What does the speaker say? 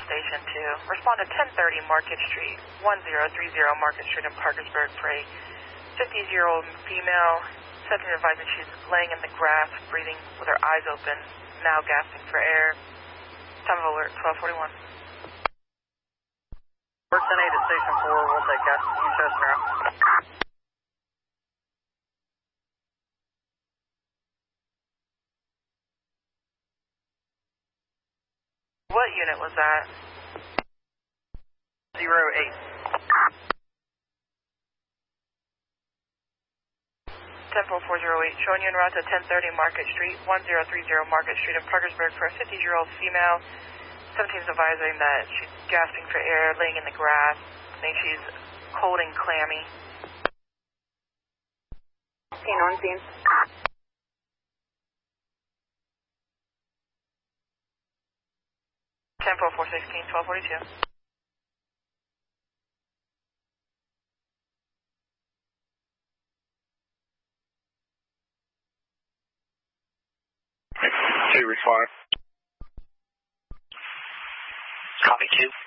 Station 2. Respond to 1030 Market Street, 1030 Market Street in Parkersburg for a 50-year-old female. Subject advising she's laying in the grass, breathing with her eyes open, now gasping for air. Time of alert, 1241. We're 10-8 to Station 4, we'll take that. You show us now. What unit was that? 08. 10408, showing you en route to 1030 Market Street, 1030 Market Street in Parkersburg for a 50-year-old female. 17's advising that she's gasping for air, laying in the grass. I think she's cold and clammy. Scene on scene. 10-4-4-16, 1242. Respond. Copy 2.